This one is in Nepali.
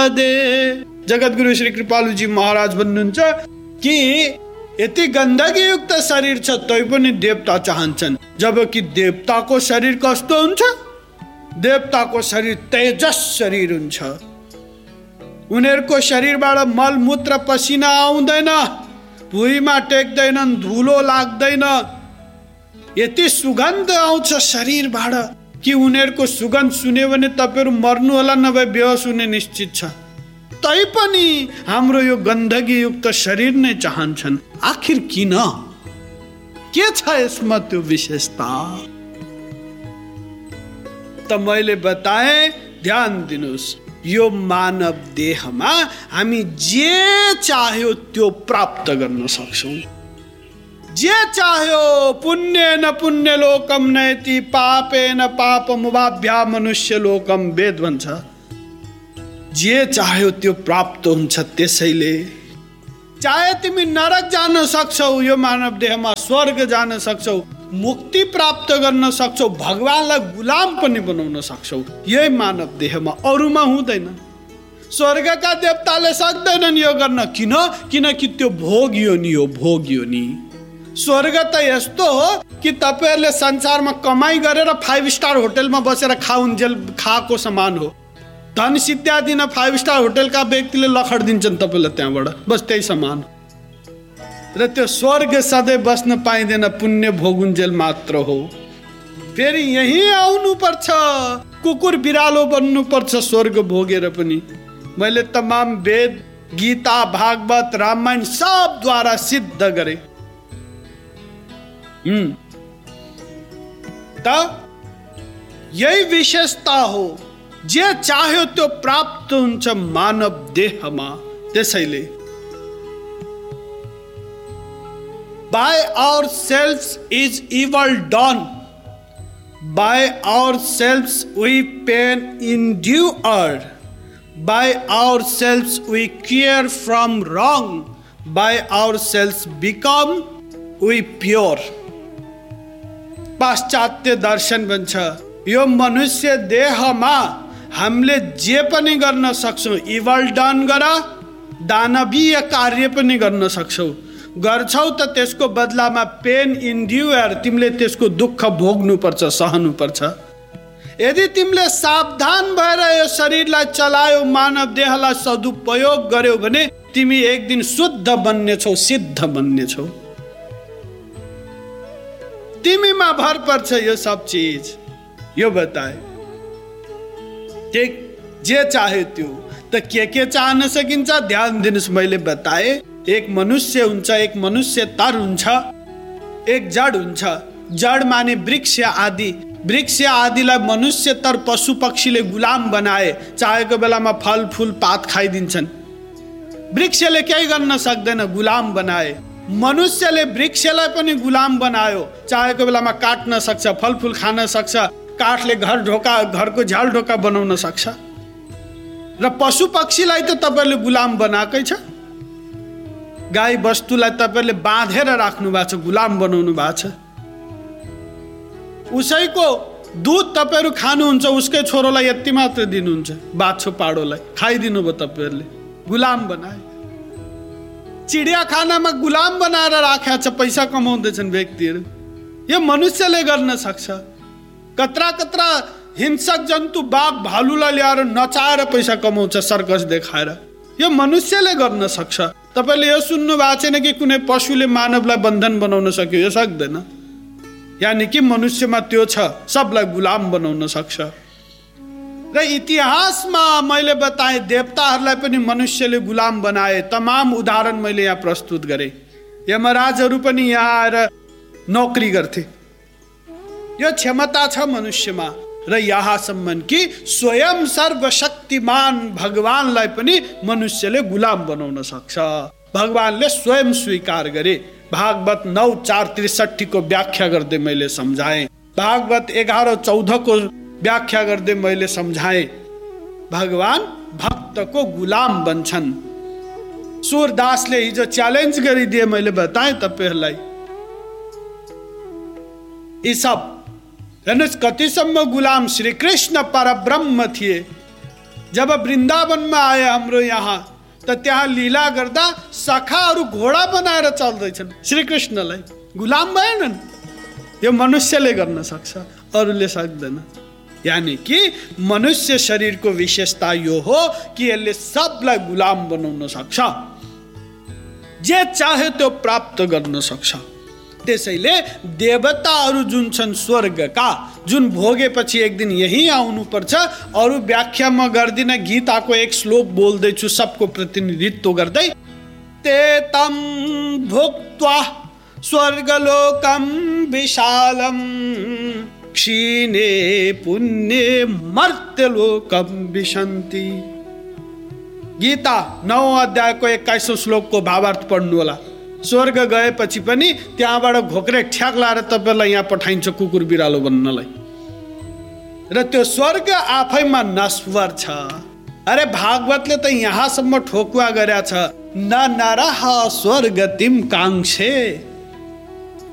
दे। जगद्गुरु श्री कृपालुजी महाराज भन्नुहुन्छ कि यति गन्दगी युक्त शरीर छ तै पनि देवता चाहन्छन्, जबकि देवताको शरीर कस्तो हुन्छ? देवताको शरीर तेजस शरीर हुन्छ। उनीहरूको शरीरबाट मलमूत्र पसिना आउँदैन, भुइँमा टेक्दैनन्, धुलो लाग्दैन, यति सुगन्ध आउँछ शरीरबाट कि उनीहरूको सुगन्ध सुन्यो भने तपाईहरु मर्नु होला, नभए बेहोस हुने निश्चित छ। तैपनि हाम्रो यो गन्दगी युक्त शरीर नै चाहन्छन्। आखिर किन? के छ यसमा त्यो विशेषता? त मैले बताए, ध्यान दिनुस्, यो मानव देहमा हामी जे चाह्यो त्यो प्राप्त गर्न सक्छौं। जे चाह्यो, पुण्येन पुण्य लोकम नयति पापेन पापमुवाभ्या मनुष्य लोकम, वेद भन्छ। जे चाह्यो त्यो प्राप्त हुन्छ। त्यसैले चाहे तिमी नरक जान सक्छौ यो मानव देहमा, स्वर्ग जान सक्छौ, मुक्ति प्राप्त गर्न सक्छौ, भगवानलाई गुलाम पनि बनाउन सक्छौ यही मानव देहमा, अरूमा हुँदैन। स्वर्गका देवताले सक्दैनन् यो गर्न। किन? किनकि त्यो भोग योनि हो, भोग योनि। स्वर्ग त यस्तो हो कि तपाईहरुले संसारमा कमाई गरेर 5 स्टार होटलमा बसेर खाउन्जेल खाएको समान हो। धन सिद्ध्या दिन 5 स्टार होटलका व्यक्तिले लखड दिन्छन् तपाईलाई त्यहाँबाट, बस त्यही समान। र त्यो स्वर्ग सधैँ बस्न पाइँदैन, पुण्य भोगुन्जेल मात्र हो। फेरि यही आउनु पर्छ, कुकुर बिरालो बन्नु पर्छ स्वर्ग भोगेर पनि। मैले तमाम वेद, गीता, भागवत, रामायण सब द्वारा सिद्ध गरे। त यही विशेषता हो, जे चाह्यो त्यो प्राप्त हुन्छ मानव देहमा। त्यसैले by ourselves is evil done, by ourselves we pain endure, by ourselves we care from wrong, by ourselves become we pure. पाश्चात्य दर्शन भन्छ यो मनुष्य देहमा हामीले जे पनि गर्न सक्छौं। इभल डन गर, दानवीय कार्य पनि गर्न सक्छौ। गर्छौ त त्यसको बदलामा पेन इन्ड्युअर, तिमीले त्यसको दुःख भोग्नु पर्छ, सहनु पर्छ। यदि तिमीले सावधान भएर यो शरीरलाई चलायो, मानव देहलाई सदुपयोग गर्यौ भने तिमी एक दिन शुद्ध बन्ने छौ, सिद्ध बन्ने छौ। तिमीमा भर पर्छ यो सब चीज। यो बताए ठीक, जे चाहे त्यो। त के चाहन सकिन्छ? ध्यान दिनुस्, मैले बताए एक मनुष्य हुन्छ, एक मनुष्य तर हुन्छ, एक जड हुन्छ। जड माने वृक्ष आदि। वृक्ष आदिलाई मनुष्य तर पशु पक्षीले गुलाम बनाए, चाहेको बेलामा फल फूल पात खाइदिन्छन्। वृक्षले केही गर्न सक्दैन, गुलाम बनाए। मनुष्यले वृक्षलाई पनि गुलाम बनायो, चाहेको बेलामा काट्न सक्छ, फल फूल खान सक्छ, काठले घर ढोका, घरको झ्याल ढोका बनाउन सक्छ। र पशु पक्षीलाई त तपाईले गुलाम बनाएकै छ। गाई वस्तुलाई तपाईले बाँधेर राख्नु भएको छ, गुलाम बनाउनु भएको छ। उसैको दूध तपाईहरु खानुहुन्छ, उसकै छोरोलाई यति मात्र दिनुहुन्छ, बाछो पाडोलाई खाइदिनु भयो तपाईहरुले, गुलाम बनाए। चिडियाखानामा गुलाम बनाएर राखेको छ, पैसा कमाउँदैछन् व्यक्तिहरू। यो मनुष्यले गर्न सक्छ। कत्रा कत्रा हिंसक जन्तु बाघ भालुलाई ल्याएर नचाएर पैसा कमाउँछ सर्कस देखाएर। यो मनुष्यले गर्न सक्छ। तपाईले यो सुन्नु भएको छैन कि कुनै पशुले मानवलाई बन्धन बनाउन सक्यो? यो सक्दैन। यानी कि मनुष्यमा त्यो छ, सबलाई गुलाम बनाउन सक्छ। र इतिहासमा मैले बताए देवताहरूलाई पनि मनुष्यले गुलाम बनाए। तमाम उदाहरण मैले यहाँ प्रस्तुत गरे। यमराजहरू पनि यहाँ आएर नौकरी गर्थे। यो क्षमता छ मनुष्यमा। र यहाँसम्म कि स्वयं सर्वशक्तिमान भगवानलाई पनि मनुष्यले गुलाम बनाउन सक्छ। भगवानले स्वयं स्वीकार गरे। भागवत 9:4-63 को व्याख्या गर्दै मैले सम्झाएँ। भागवत 11:14 को व्याख्या गर्दै मैले सम्झाएँ। भगवान भक्तको गुलाम बन्छन्। सूरदासले हिजो च्यालेन्ज गरिदिए, मैले बताएँ तपाईहरुलाई। यी सब हेर्नुस् कतिसम्म गुलाम श्री कृष्ण परब्रह्म थिए। जब वृन्दावनमा आए हाम्रो यहाँ त त्यहाँ लीला गर्दा सखाहरू घोडा बनाएर चल्दैछन् श्रीकृष्णलाई, गुलाम भएनन्। यो मनुष्यले गर्न सक्छ, अरूले सक्दैन। यानी कि मनुष्य शरीरको विशेषता यो हो कि यसले सबलाई गुलाम बनाउन सक्छ, जे चाहे त्यो प्राप्त गर्न सक्छ। त्यसैले देवताहरू जुन छन् स्वर्गका, जुन भोगेपछि एक दिन यही आउनुपर्छ, अरू व्याख्या म गर्दिन, गीताको एक श्लोक बोल्दैछु सबको प्रतिनिधित्व गर्दै। ते तम भुक्त्वा स्वर्गलोकम विशालम क्षीणे पुण्ये मर्त्यलोकम विशन्ति। गीता 9 अध्यायको 21औं श्लोकको भावार्थ पढ्नु होला। स्वर्ग गएपछि पनि त्यहाँबाट घोक्रे ठ्याक लाएर तपाईलाई यहाँ पठाइन्छ कुकुर बिरालो बन्नलाई, र त्यो स्वर्ग आफैमा नश्वर छ। अरे भागवतले त यहाँसम्म ठोकुवा गरेछ, न नरः स्वर्गतिम काङ्क्षे।